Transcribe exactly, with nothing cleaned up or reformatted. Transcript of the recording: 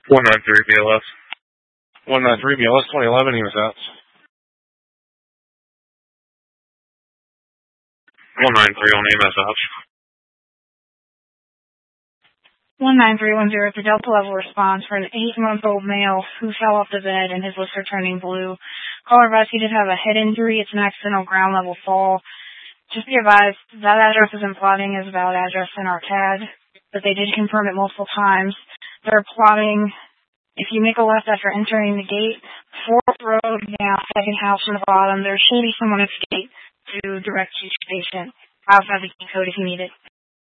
one nine three B L S. one nine three B L S twenty eleven, he was out. one nine three on E M S outs. one nine three one zero to Delta level response for an eight-month-old male who fell off the bed and his lips are turning blue. Caller advised he did have a head injury. It's an accidental ground-level fall. Just be advised, that address is in plotting as a valid address in our C A D, but they did confirm it multiple times. They're plotting, if you make a left after entering the gate, fourth road down, second house from the bottom, there should be someone at the gate to direct you to the patient. I also have the key code if you need it.